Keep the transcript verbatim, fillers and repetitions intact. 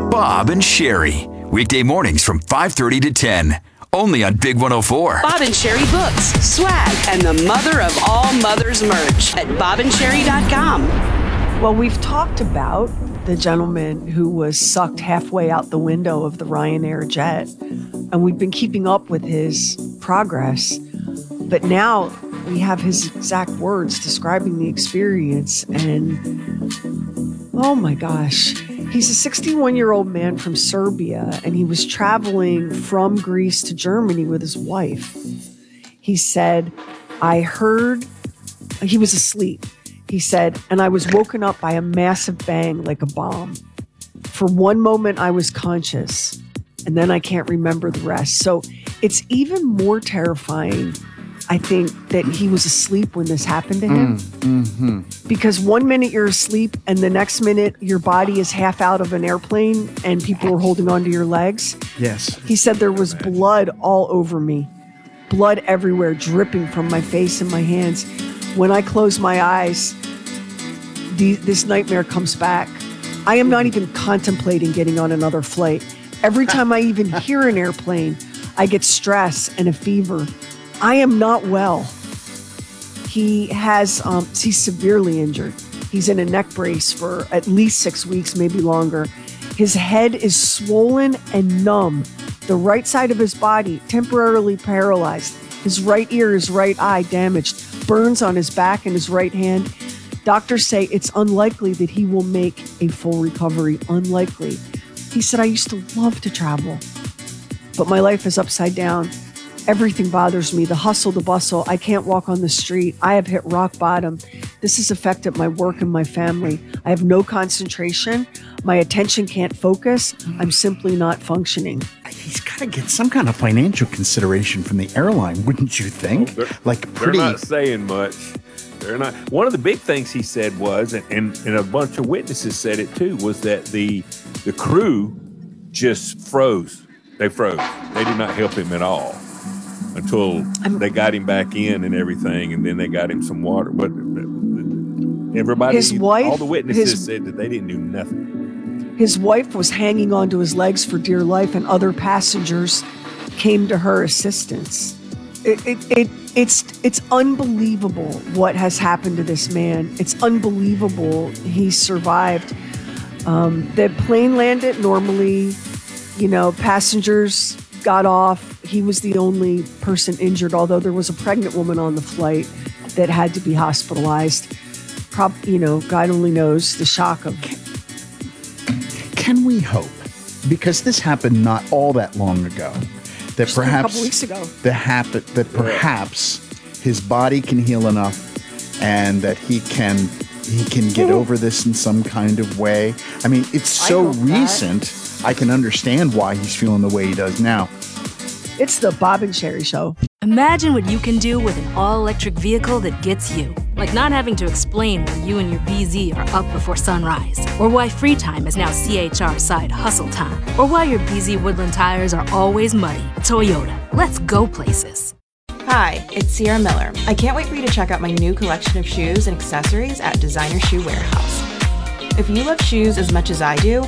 Bob and Sherry. Weekday mornings from five thirty to ten. Only on Big one oh four. Bob and Sherry books, swag, and the mother of all mothers merch at bob and sherry dot com. Well, we've talked about the gentleman who was sucked halfway out the window of the Ryanair jet, and we've been keeping up with his progress. But now we have his exact words describing the experience, and oh my gosh. He's a sixty-one-year-old man from Serbia, and he was traveling from Greece to Germany with his wife. He said, I heard, he was asleep. He said, and I was woken up by a massive bang like a bomb. For one moment, I was conscious, and then I can't remember the rest. So it's even more terrifying, I think, that he was asleep when this happened to him. Mm, mm-hmm. Because one minute you're asleep and the next minute your body is half out of an airplane and people are holding onto your legs. Yes. He said there was blood all over me. Blood everywhere, dripping from my face and my hands. When I close my eyes, the, this nightmare comes back. I am not even contemplating getting on another flight. Every time I even hear an airplane, I get stress and a fever. I am not well. He has, um, he's severely injured. He's in a neck brace for at least six weeks, maybe longer. His head is swollen and numb. The right side of his body temporarily paralyzed. His right ear, his right eye damaged. Burns on his back and his right hand. Doctors say it's unlikely that he will make a full recovery. Unlikely. He said, I used to love to travel, but my life is upside down. Everything bothers me, the hustle, the bustle. I can't walk on the street. I have hit rock bottom. This has affected my work and my family. I have no concentration. My attention can't focus. I'm simply not functioning. He's got to get some kind of financial consideration from the airline, wouldn't you think? Well, they're, like pretty. They're not saying much. They're not. One of the big things he said was, and, and, and a bunch of witnesses said it too, was that the the crew just froze. They froze. They did not help him at all until I'm, they got him back in and everything, and then they got him some water. But everybody, his wife, all the witnesses his, said that they didn't do nothing. His wife was hanging onto his legs for dear life, and other passengers came to her assistance. It, it, it, it's, it's unbelievable what has happened to this man. It's unbelievable he survived. Um, the plane landed normally, you know, passengers got off. He was the only person injured, although there was a pregnant woman on the flight that had to be hospitalized. Prob- you know, God only knows the shock of. Can we hope, because this happened not all that long ago, that Just perhaps a couple weeks ago, the happen that perhaps his body can heal enough, and that he can he can get over this in some kind of way. I mean, it's so recent. That. I can understand why he's feeling the way he does now. It's the Bob and Sherry Show. Imagine what you can do with an all-electric vehicle that gets you. Like not having to explain why you and your B Z are up before sunrise. Or why free time is now C H R side hustle time. Or why your B Z Woodland tires are always muddy. Toyota, let's go places. Hi, it's Sierra Miller. I can't wait for you to check out my new collection of shoes and accessories at Designer Shoe Warehouse. If you love shoes as much as I do,